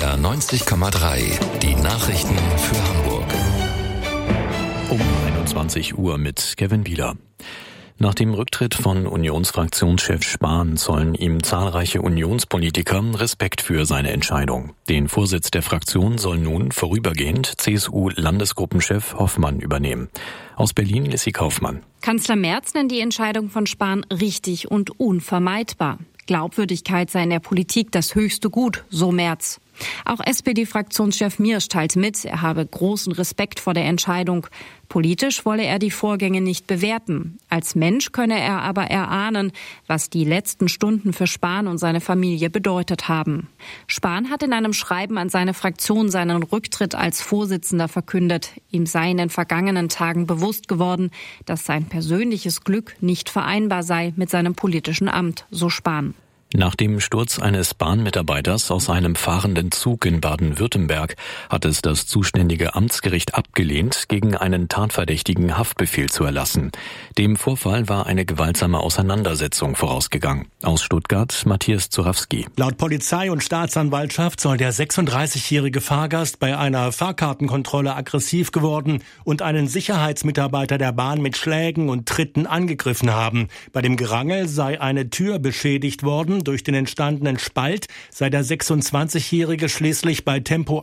NDR 90,3. Die Nachrichten für Hamburg. Um 21 Uhr mit Kevin Bieler. Nach dem Rücktritt von Unionsfraktionschef Spahn zollen ihm zahlreiche Unionspolitiker Respekt für seine Entscheidung. Den Vorsitz der Fraktion soll nun vorübergehend CSU-Landesgruppenchef Hoffmann übernehmen. Aus Berlin Lissy Kaufmann. Kanzler Merz nennt die Entscheidung von Spahn richtig und unvermeidbar. Glaubwürdigkeit sei in der Politik das höchste Gut, so Merz. Auch SPD-Fraktionschef Miersch teilt mit, er habe großen Respekt vor der Entscheidung. Politisch wolle er die Vorgänge nicht bewerten. Als Mensch könne er aber erahnen, was die letzten Stunden für Spahn und seine Familie bedeutet haben. Spahn hat in einem Schreiben an seine Fraktion seinen Rücktritt als Vorsitzender verkündet. Ihm sei in den vergangenen Tagen bewusst geworden, dass sein persönliches Glück nicht vereinbar sei mit seinem politischen Amt, so Spahn. Nach dem Sturz eines Bahnmitarbeiters aus einem fahrenden Zug in Baden-Württemberg hat es das zuständige Amtsgericht abgelehnt, gegen einen Tatverdächtigen Haftbefehl zu erlassen. Dem Vorfall war eine gewaltsame Auseinandersetzung vorausgegangen. Aus Stuttgart Matthias Zurawski. Laut Polizei und Staatsanwaltschaft soll der 36-jährige Fahrgast bei einer Fahrkartenkontrolle aggressiv geworden und einen Sicherheitsmitarbeiter der Bahn mit Schlägen und Tritten angegriffen haben. Bei dem Gerangel sei eine Tür beschädigt worden. Durch den entstandenen Spalt sei der 26-Jährige schließlich bei Tempo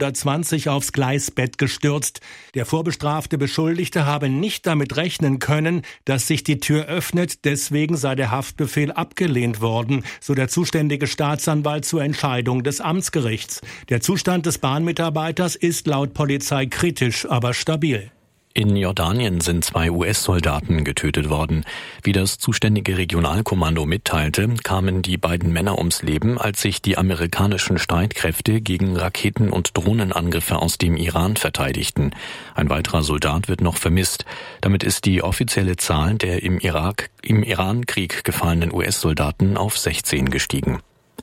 120 aufs Gleisbett gestürzt. Der vorbestrafte Beschuldigte habe nicht damit rechnen können, dass sich die Tür öffnet. Deswegen sei der Haftbefehl abgelehnt worden, so der zuständige Staatsanwalt zur Entscheidung des Amtsgerichts. Der Zustand des Bahnmitarbeiters ist laut Polizei kritisch, aber stabil. In Jordanien sind 2 US-Soldaten getötet worden. Wie das zuständige Regionalkommando mitteilte, kamen die beiden Männer ums Leben, als sich die amerikanischen Streitkräfte gegen Raketen- und Drohnenangriffe aus dem Iran verteidigten. Ein weiterer Soldat wird noch vermisst. Damit ist die offizielle Zahl der im Iran-Krieg gefallenen US-Soldaten auf 16 gestiegen.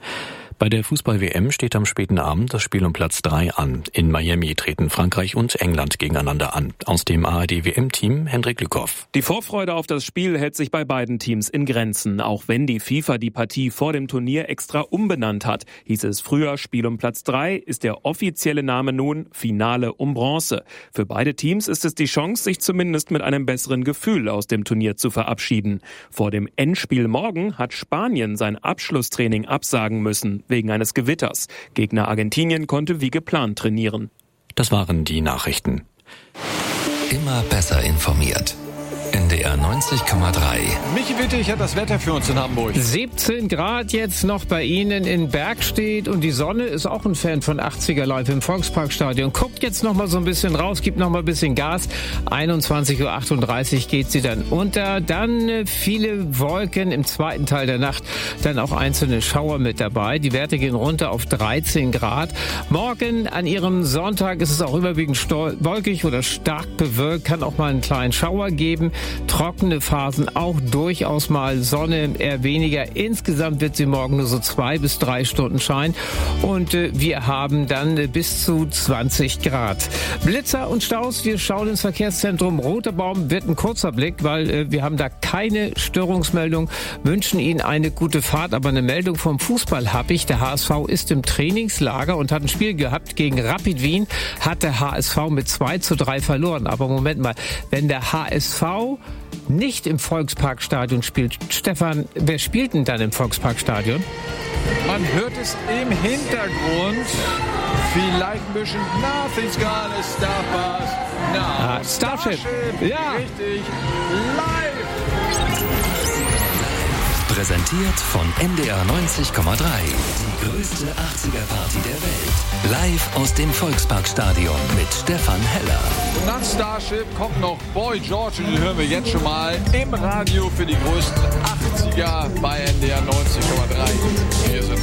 Bei der Fußball-WM steht am späten Abend das Spiel um Platz 3 an. In Miami treten Frankreich und England gegeneinander an. Aus dem ARD-WM-Team Hendrik Lückhoff. Die Vorfreude auf das Spiel hält sich bei beiden Teams in Grenzen. Auch wenn die FIFA die Partie vor dem Turnier extra umbenannt hat, hieß es früher Spiel um Platz 3, ist der offizielle Name nun Finale um Bronze. Für beide Teams ist es die Chance, sich zumindest mit einem besseren Gefühl aus dem Turnier zu verabschieden. Vor dem Endspiel morgen hat Spanien sein Abschlusstraining absagen müssen, wegen eines Gewitters. Gegner Argentinien konnte wie geplant trainieren. Das waren die Nachrichten. Immer besser informiert. NDR 90,3. Michi Wittig hat das Wetter für uns in Hamburg. 17 Grad jetzt noch bei Ihnen in Bergstedt und die Sonne ist auch ein Fan von 80er Live im Volksparkstadion. Guckt jetzt noch mal so ein bisschen raus, gibt noch mal ein bisschen Gas. 21:38 Uhr geht sie dann unter. Dann viele Wolken im zweiten Teil der Nacht. Dann auch einzelne Schauer mit dabei. Die Werte gehen runter auf 13 Grad. Morgen an Ihrem Sonntag ist es auch überwiegend wolkig oder stark bewölkt. Kann auch mal einen kleinen Schauer geben. Trockene Phasen, auch durchaus mal Sonne, eher weniger. Insgesamt wird sie morgen nur so 2 bis 3 Stunden scheinen und wir haben dann bis zu 20 Grad. Blitzer und Staus, wir schauen ins Verkehrszentrum. Roter Baum wird ein kurzer Blick, weil wir haben da keine Störungsmeldung, wünschen Ihnen eine gute Fahrt, aber eine Meldung vom Fußball habe ich. Der HSV ist im Trainingslager und hat ein Spiel gehabt gegen Rapid Wien, hat der HSV mit 2:3 verloren. Aber Moment mal, wenn der HSV nicht im Volksparkstadion spielt. Stefan, wer spielt denn dann im Volksparkstadion? Man hört es im Hintergrund. Vielleicht ein bisschen Nothing's Gonna Stop Us Now. Starship. Ja. Richtig. Live. Präsentiert von NDR 90,3. Die größte 80er-Party der Welt. Live aus dem Volksparkstadion mit Stefan Heller. Nach Starship kommt noch Boy George und den hören wir jetzt schon mal im Radio für die größten 80er bei NDR 90,3. Wir sind